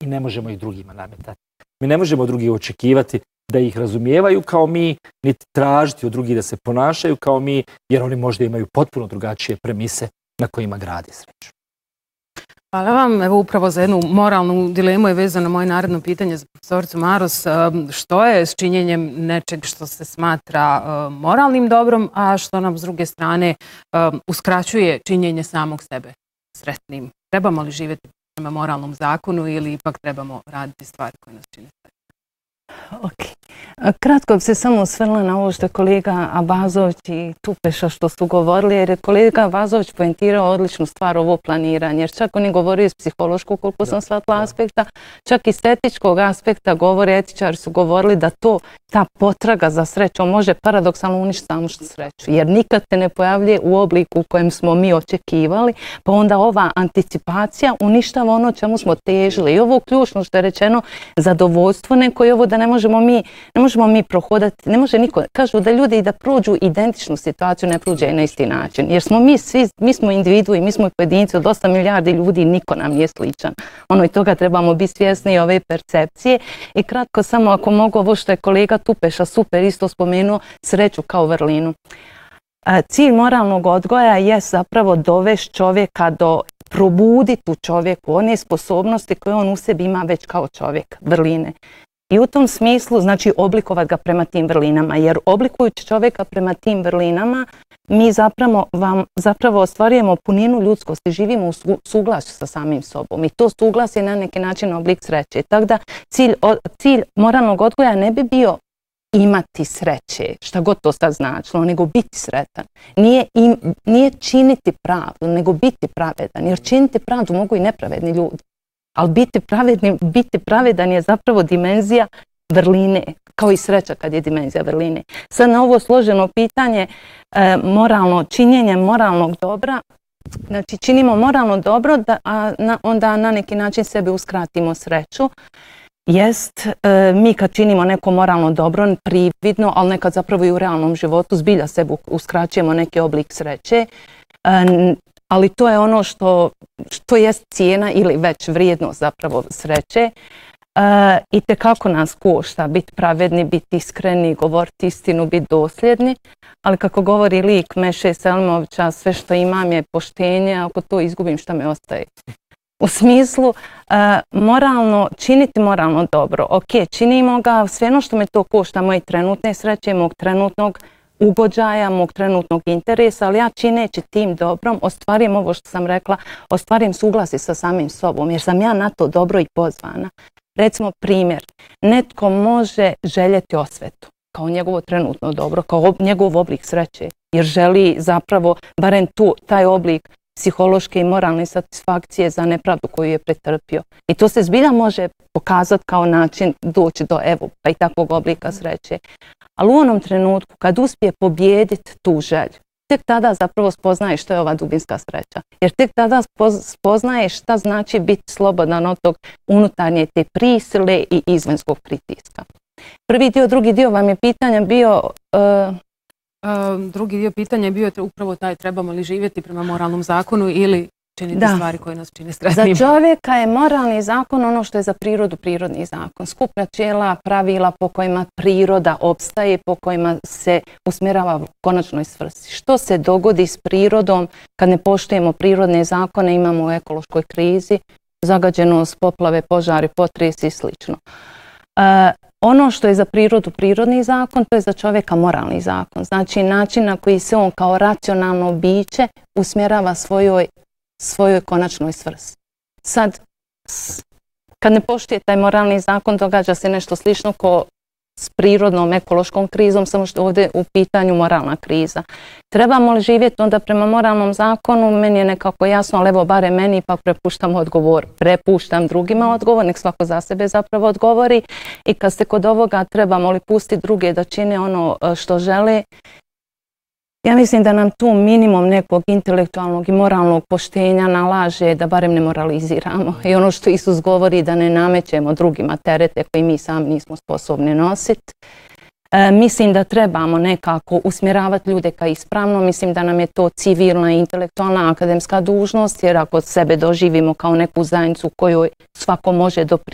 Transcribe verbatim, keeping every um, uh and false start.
i ne možemo ih drugima nametati. Mi ne možemo drugih očekivati da ih razumijevaju kao mi, niti tražiti od drugih da se ponašaju kao mi, jer oni možda imaju potpuno drugačije premise na kojima gradi sreću. Hvala vam. Evo upravo za jednu moralnu dilemu je vezano moje naredno pitanje za profesoricu Maros. Što je s činjenjem nečeg što se smatra moralnim dobrom, a što nam s druge strane uskraćuje činjenje samog sebe sretnim? Trebamo li živjeti prema moralnom zakonu ili ipak trebamo raditi stvari koje nas čine sretnim? Ok. Kratko bi se samo osvrnula na ovo što je kolega Abazović i Tupeša što su govorili, jer je kolega Abazović poentirao odličnu stvar ovo planiranje. Jer čak oni govori iz psihološkog, koliko sam shvatila, aspekta, čak iz etičkog aspekta govore, etičari su govorili da to, ta potraga za srećom može paradoksalno uništiti samu sreću. Jer nikad se ne pojavljuje u obliku u kojem smo mi očekivali, pa onda ova anticipacija uništava ono čemu smo težili. I ovo ključno što je rečeno, zadovoljstvo neko i ovo da ne možemo mi Ne možemo mi prohodati, ne može niko, kažu da ljudi i da prođu identičnu situaciju ne prođe na isti način. Jer smo mi svi, mi smo individui, mi smo pojedinci od osam milijardi ljudi, niko nam nije sličan. Ono i toga trebamo biti svjesni ove percepcije. I kratko samo ako mogu ovo što je kolega Tupeša super isto spomenuo, sreću kao vrlinu. Cilj moralnog odgoja je zapravo dovesti čovjeka do probuditi u čovjeku one sposobnosti koje on u sebi ima već kao čovjek, vrline. I u tom smislu, znači, oblikovati ga prema tim vrlinama, jer oblikujući čovjeka prema tim vrlinama, mi zapravo, vam, zapravo ostvarujemo puninu ljudskosti, živimo u suglasju sa samim sobom i to suglasje na neki način oblik sreće. Tako da cilj, cilj moralnog odgoja ne bi bio imati sreće, šta god to sad značilo, nego biti sretan. Nije, im, nije činiti pravdu, nego biti pravedan, jer činiti pravdu mogu i nepravedni ljudi. Ali biti pravedan, biti pravedan je zapravo dimenzija vrline, kao i sreća kad je dimenzija vrline. Sad na ovo složeno pitanje, e, moralno, činjenje moralnog dobra, znači činimo moralno dobro, da, a na, onda na neki način sebe uskratimo sreću. Jest, e, mi kad činimo neko moralno dobro, prividno, ali nekad zapravo i u realnom životu, zbilja sebi uskraćujemo neki oblik sreće. E, ali to je ono što, što je cijena ili već vrijednost zapravo sreće. E, I tekako nas košta biti pravedni, biti iskreni, govoriti istinu, biti dosljedni. Ali kako govori lik Meše Selimovića, sve što imam je poštenje, ako to izgubim šta me ostaje. U smislu, e, moralno, činiti moralno dobro. Ok, činimo ga, sve ono što me to košta, moje trenutne sreće, mog trenutnog ugođaja, mog trenutnog interesa, ali ja čineći tim dobrom, ostvarim ovo što sam rekla, ostvarim suglasi sa samim sobom, jer sam ja na to dobro i pozvana. Recimo primjer, netko može željeti osvetu kao njegovo trenutno dobro, kao ob, njegov oblik sreće, jer želi zapravo barem tu, taj oblik psihološke i moralne satisfakcije za nepravdu koju je pretrpio. I to se zbilja može pokazati kao način doći do evo, pa i takvog oblika sreće. Ali u onom trenutku kad uspije pobijediti tu želju, tek tada zapravo spoznaje što je ova dubinska sreća. Jer tek tada spoznaje šta znači biti slobodan od tog unutarnje te prisile i izvanjskog pritiska. Prvi dio, drugi dio vam je pitanja bio... Uh, Uh, drugi dio pitanja je bio upravo taj, trebamo li živjeti prema moralnom zakonu ili činiti da. stvari koje nas čine sretnim. Za čovjeka je moralni zakon ono što je za prirodu prirodni zakon. Skup načela, pravila po kojima priroda opstaje, po kojima se usmjerava u konačnoj svrsi. Što se dogodi s prirodom kad ne poštujemo prirodne zakone, imamo u ekološkoj krizi, zagađenost, poplave, požari, potresi i slično. Uh, Ono što je za prirodu prirodni zakon, to je za čovjeka moralni zakon. Znači način na koji se on kao racionalno biće usmjerava svojoj, svojoj konačnoj svrsi. Sad, kad ne poštuje taj moralni zakon, događa se nešto slično kao s prirodnom ekološkom krizom, samo što ovdje u pitanju moralna kriza. Trebamo li živjeti onda prema moralnom zakonu? Meni je nekako jasno, ali evo bare meni ipak prepuštam odgovor. Prepuštam drugima odgovor, nek svako za sebe zapravo odgovori. I kad ste kod ovoga, trebamo li pustiti druge da čine ono što žele? Ja mislim da nam tu minimum nekog intelektualnog i moralnog poštenja nalaže da barem ne moraliziramo. I ono što Isus govori, da ne namećemo drugima terete koji mi sami nismo sposobni nositi. E, mislim da trebamo nekako usmjeravati ljude ka ispravno. Mislim da nam je to civilna i intelektualna akademska dužnost, jer ako sebe doživimo kao neku zajednicu kojoj svako može doprinijeti